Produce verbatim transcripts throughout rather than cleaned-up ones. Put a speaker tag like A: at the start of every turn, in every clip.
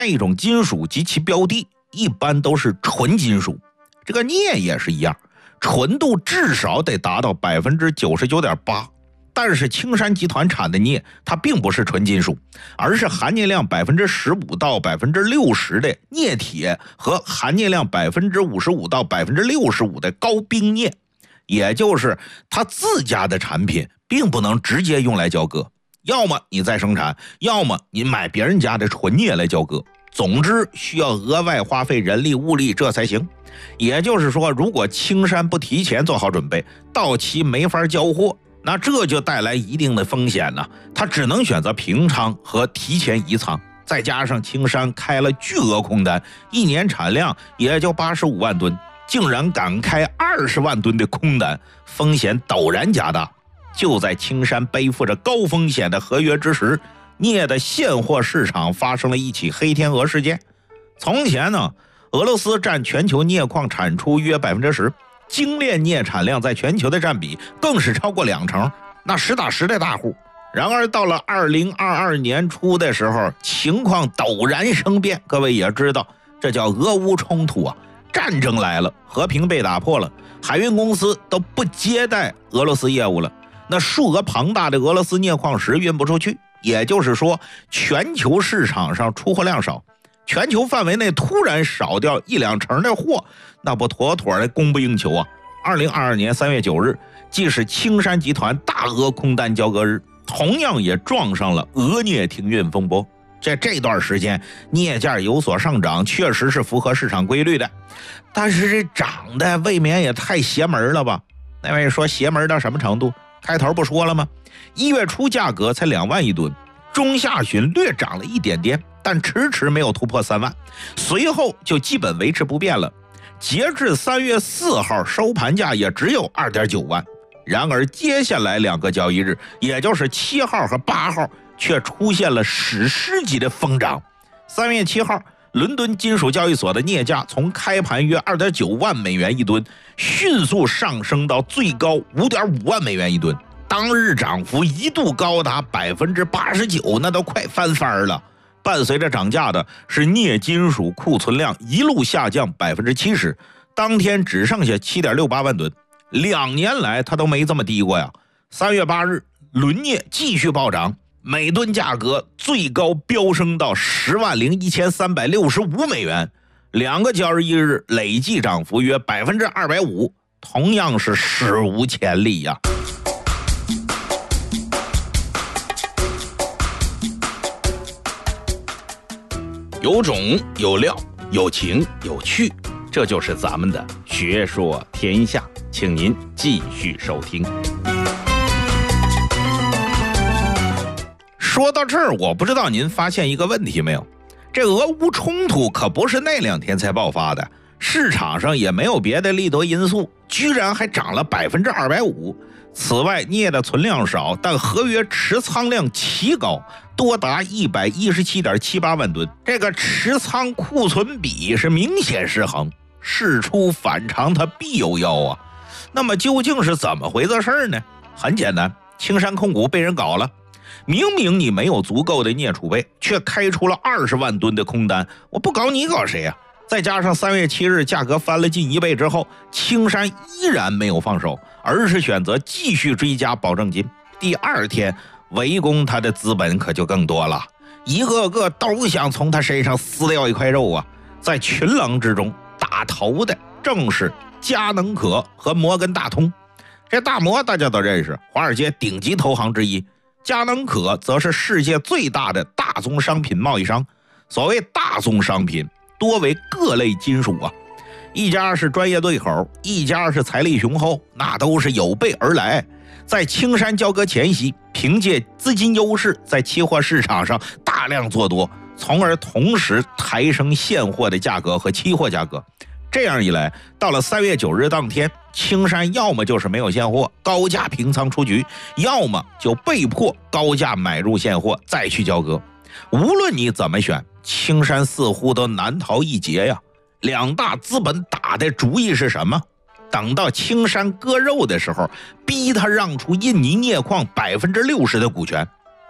A: 一种金属及其标的一般都是纯金属，这个镍也是一样，纯度至少得达到 百分之九十九点八。但是青山集团产的镍它并不是纯金属，而是含镍量 百分之十五到百分之六十 的镍铁和含镍量 百分之五十五到百分之六十五 的高冰镍，也就是它自家的产品并不能直接用来交割，要么你再生产，要么你买别人家的纯镍来交割，总之需要额外花费人力物力这才行。也就是说，如果青山不提前做好准备，到期没法交货，那这就带来一定的风险呢。他只能选择平仓和提前移仓，再加上青山开了巨额空单，一年产量也就八十五万吨，竟然敢开二十万吨的空单，风险陡然加大。就在青山背负着高风险的合约之时，镍的现货市场发生了一起黑天鹅事件。从前呢，俄罗斯占全球镍矿产出约 百分之十，精炼镍产量在全球的占比更是超过两成，那实打实的大户。然而到了二零二二年初的时候，情况陡然生变，各位也知道，这叫俄乌冲突啊，战争来了，和平被打破了，海运公司都不接待俄罗斯业务了，那数额庞大的俄罗斯镍矿石运不出去，也就是说全球市场上出货量少，全球范围内突然少掉一两成的货，那不妥妥的供不应求啊。二零二二年三月九日，既是青山集团大额空单交割日，同样也撞上了俄镍停运风波。在这段时间镍价有所上涨，确实是符合市场规律的，但是这涨的未免也太邪门了吧。那位说邪门到什么程度？开头不说了吗？一月初价格才两万一吨，中下旬略涨了一点点，但迟迟没有突破三万，随后就基本维持不变了。截至三月四号收盘价也只有 二点九万。然而接下来两个交易日，也就是七号和八号，却出现了史诗级的疯涨。三月七号，伦敦金属交易所的镍价从开盘约 二点九万美元一吨，迅速上升到最高 五点五万美元一吨，当日涨幅一度高达 百分之八十九， 那都快翻番了。伴随着涨价的是镍金属库存量一路下降 百分之七十， 当天只剩下 七点六八万吨，两年来它都没这么低过呀。三月八日，伦镍继续暴涨，每吨价格最高飙升到十万零一千三百六十五美元，两个交易日累计涨幅约 百分之二百五十， 同样是史无前例呀。有种有料，有情有趣，这就是咱们的学说天下，请您继续收听。说到这儿，我不知道您发现一个问题没有，这俄乌冲突可不是那两天才爆发的，市场上也没有别的利多因素，居然还涨了 百分之二百五十。此外，镍的存量少，但合约持仓量奇高，多达 一百一十七点七八万吨，这个持仓库存比是明显失衡，事出反常它必有妖啊。那么究竟是怎么回事呢？很简单，青山控股被人搞了。明明你没有足够的镍储备，却开出了二十万吨的空单，我不搞你搞谁啊？再加上三月七日价格翻了近一倍之后，青山依然没有放手，而是选择继续追加保证金。第二天围攻他的资本可就更多了，一个个都想从他身上撕掉一块肉啊！在群狼之中，打头的正是佳能可和摩根大通。这大摩大家都认识，华尔街顶级投行之一。佳能可则是世界最大的大宗商品贸易商。所谓大宗商品，多为各类金属啊，一家是专业对口，一家是财力雄厚，那都是有备而来。在青山交割前夕，凭借资金优势，在期货市场上大量做多，从而同时抬升现货的价格和期货价格。这样一来，到了三月九日当天，青山要么就是没有现货，高价平仓出局，要么就被迫高价买入现货再去交割。无论你怎么选，青山似乎都难逃一劫呀。两大资本打的主意是什么？等到青山割肉的时候，逼他让出印尼镍矿 百分之六十 的股权。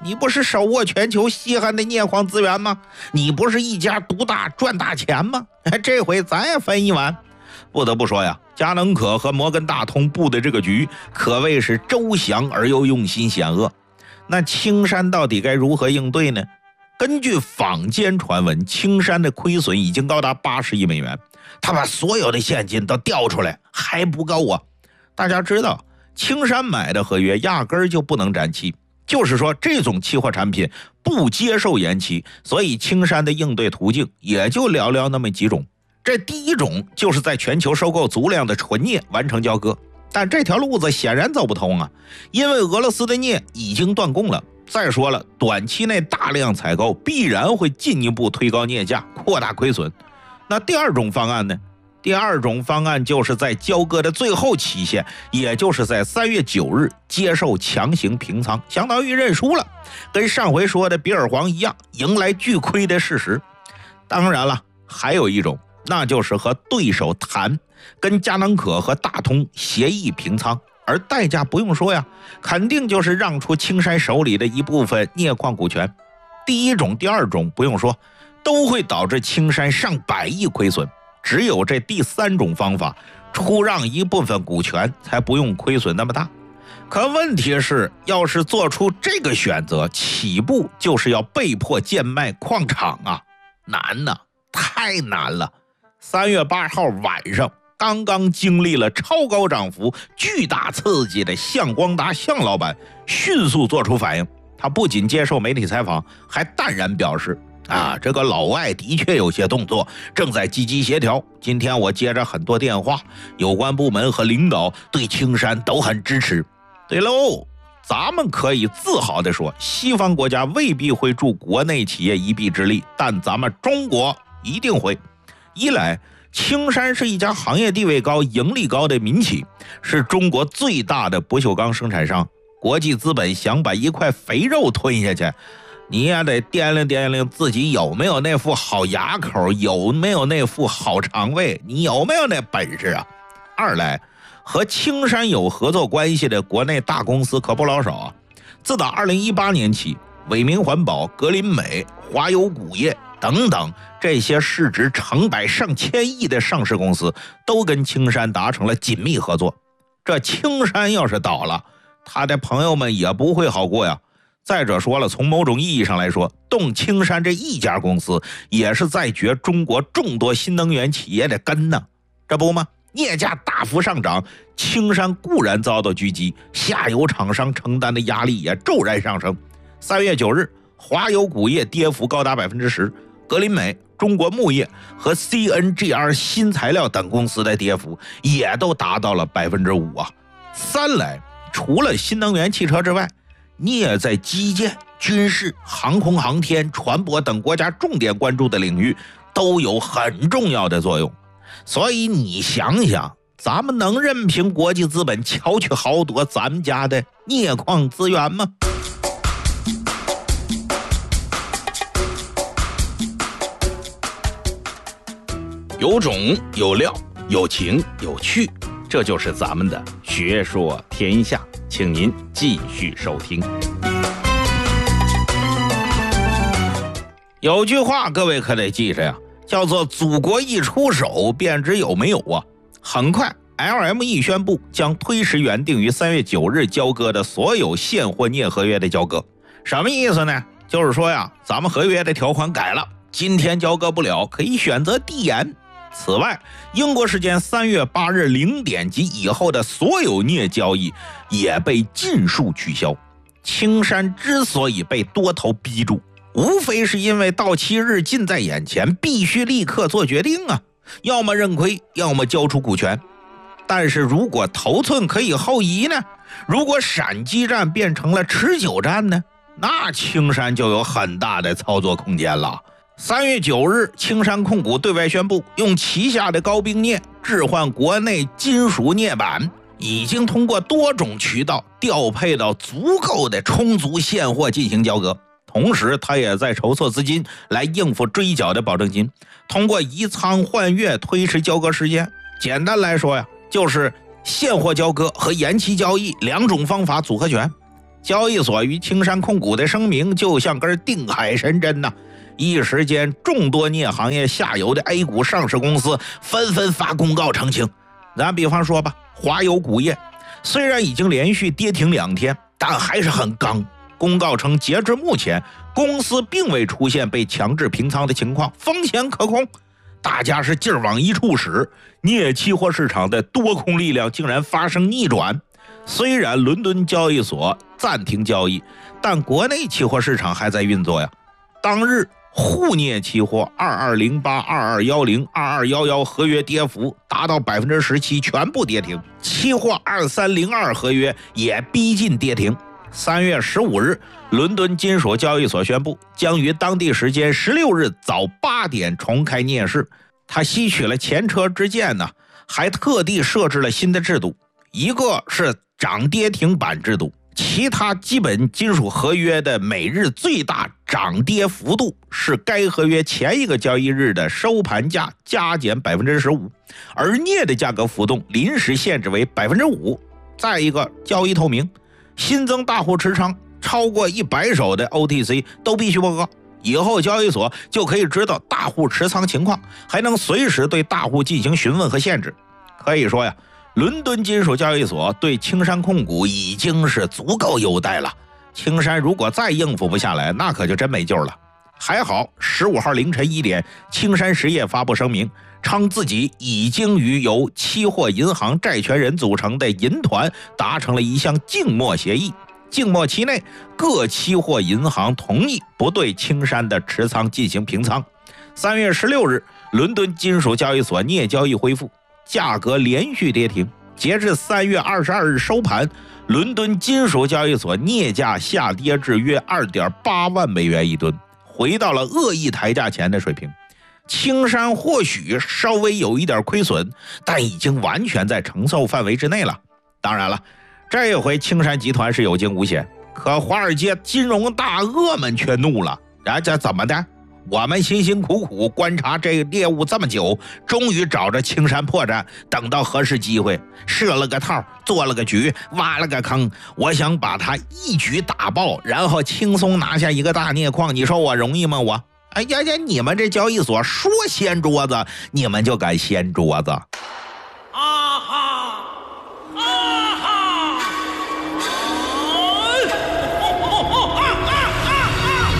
A: 你不是手握全球稀罕的镍矿资源吗？你不是一家独大赚大钱吗？这回咱也分一碗。不得不说呀，佳能可和摩根大通布的这个局可谓是周详而又用心险恶。那青山到底该如何应对呢？根据坊间传闻，青山的亏损已经高达八十亿美元，他把所有的现金都调出来还不够啊。大家知道青山买的合约压根儿就不能展期，就是说这种期货产品不接受延期，所以青山的应对途径也就寥寥那么几种。这第一种就是在全球收购足量的纯镍完成交割，但这条路子显然走不通啊，因为俄罗斯的镍已经断供了。再说了，短期内大量采购必然会进一步推高镍价，扩大亏损。那第二种方案呢？第二种方案就是在交割的最后期限，也就是在三月九日接受强行平仓，相当于认输了，跟上回说的比尔黄一样，迎来巨亏的事实。当然了，还有一种，那就是和对手谈，跟佳能可和大通协议平仓，而代价不用说呀，肯定就是让出青山手里的一部分镍矿股权。第一种第二种不用说，都会导致青山上百亿亏损，只有这第三种方法，出让一部分股权才不用亏损那么大。可问题是，要是做出这个选择，起步就是要被迫贱卖矿场啊，难呐，太难了。三月八号晚上，刚刚经历了超高涨幅、巨大刺激的向光达向老板迅速做出反应，他不仅接受媒体采访，还淡然表示啊，这个老外的确有些动作，正在积极协调。今天我接着很多电话，有关部门和领导对青山都很支持。对喽，咱们可以自豪地说，西方国家未必会助国内企业一臂之力，但咱们中国一定会。一来，青山是一家行业地位高、盈利高的民企，是中国最大的不锈钢生产商。国际资本想把一块肥肉吞下去，你也得掂量掂量自己有没有那副好牙口，有没有那副好肠胃，你有没有那本事啊？二来，和青山有合作关系的国内大公司可不老少啊。自打二零一八年起，伟明环保、格林美、华油钴业等等这些市值成百上千亿的上市公司都跟青山达成了紧密合作。这青山要是倒了，他的朋友们也不会好过呀。再者说了，从某种意义上来说，动青山这一家公司也是在掘中国众多新能源企业的根呢，这不吗？镍价大幅上涨，青山固然遭到狙击，下游厂商承担的压力也骤然上升。三月九日，华油钴业跌幅高达百分之十，格林美、中国牧业和 C N G R 新材料等公司的跌幅也都达到了百分之五啊。三来，除了新能源汽车之外，镍在基建、军事、航空航天、船舶等国家重点关注的领域都有很重要的作用。所以你想想，咱们能任凭国际资本巧取豪夺咱们家的镍矿资源吗？
B: 有种有料，有情有趣，这就是咱们的学说天下，请您继续收听。
A: 有句话各位可得记着呀，叫做祖国一出手便知有没有啊。很快 L M E 宣布将推迟原定于三月九日交割的所有现货镍合约的交割。什么意思呢？就是说呀，咱们合约的条款改了，今天交割不了，可以选择递延。此外，英国时间三月八日零点及以后的所有镍交易也被尽数取消。青山之所以被多头逼住，无非是因为到期日近在眼前，必须立刻做决定啊，要么认亏，要么交出股权。但是如果头寸可以后移呢？如果闪击战变成了持久战呢？那青山就有很大的操作空间了。三月九日，青山控股对外宣布，用旗下的高冰镍置换国内金属镍板，已经通过多种渠道调配到足够的充足现货进行交割。同时，他也在筹措资金来应付追缴的保证金，通过移仓换月推迟交割时间。简单来说呀，就是现货交割和延期交易两种方法组合拳。 交易所与青山控股的声明就像根定海神针呐、啊！一时间，众多镍行业下游的 A 股上市公司纷纷发公告澄清。咱比方说吧，华油钴业虽然已经连续跌停两天，但还是很刚。公告称，截至目前，公司并未出现被强制平仓的情况，风险可控。大家是劲儿往一处使，镍期货市场的多空力量竟然发生逆转。虽然伦敦交易所暂停交易，但国内期货市场还在运作呀。当日沪镍期货二二零八、二二一零、二二一一合约跌幅达到 百分之十七， 全部跌停。期货二三零二合约也逼近跌停。三月十五日，伦敦金属交易所宣布，将于当地时间十六日早八点重开镍市。他吸取了前车之鉴呢，还特地设置了新的制度，一个是涨跌停板制度，其他基本金属合约的每日最大涨跌幅度是该合约前一个交易日的收盘价加减 百分之十五， 而镍的价格浮动临时限制为 百分之五。 再一个，交易透明，新增大户持仓超过一百手的 O T C 都必须报告，以后交易所就可以知道大户持仓情况，还能随时对大户进行询问和限制。可以说呀，伦敦金属交易所对青山控股已经是足够优待了。青山如果再应付不下来，那可就真没救了。还好十五号凌晨一点，青山实业发布声明，称自己已经与由期货银行债权人组成的银团达成了一项静默协议，静默期内各期货银行同意不对青山的持仓进行平仓。三月十六日，伦敦金属交易所镍交易恢复，价格连续跌停。截至三月二十二日收盘，伦敦金属交易所镍价下跌至约 二点八万美元一吨，回到了恶意抬价前的水平。青山或许稍微有一点亏损，但已经完全在承受范围之内了。当然了，这回青山集团是有惊无险，可华尔街金融大鳄们却怒了。人家怎么的？我们辛辛苦苦观察这个猎物这么久，终于找着青山破绽，等到合适机会设了个套，做了个局，挖了个坑，我想把它一举打爆，然后轻松拿下一个大镍矿，你说我容易吗？我哎呀呀，你们这交易所说掀桌子，你们就敢掀桌子。